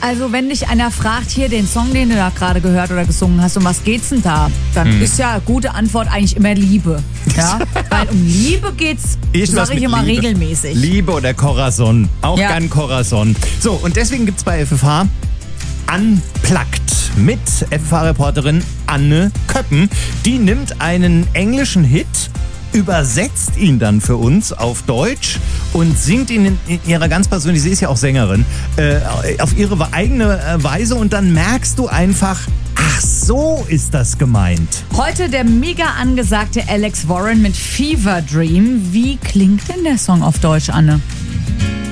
Also wenn dich einer fragt, hier den Song, den du da gerade gehört oder gesungen hast, um was geht's denn da? Dann ist ja gute Antwort eigentlich immer Liebe. Ja? Weil um Liebe geht's, sage ich immer Liebe. regelmäßig. Liebe oder Corazon. Auch gern Corazon. So, und deswegen gibt's bei FFH Unplugged mit FFH-Reporterin Anne Köppen. Die nimmt einen englischen Hit, übersetzt ihn dann für uns auf Deutsch und singt ihn in ihrer ganz persönlichen, sie ist ja auch Sängerin, auf ihre eigene Weise und dann merkst du einfach, ach so ist das gemeint. Heute der mega angesagte Alex Warren mit Fever Dream. Wie klingt denn der Song auf Deutsch, Anne?